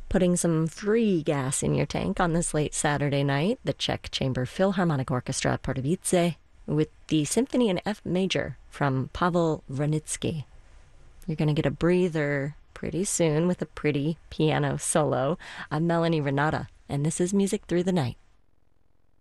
Putting some free gas in your tank on this late Saturday night, the Czech Chamber Philharmonic Orchestra at Pardubice with the Symphony in F major from Pavel Vranitsky. You're going to get a breather pretty soon with a pretty piano solo. I'm Melanie Renata, and this is Music Through the Night.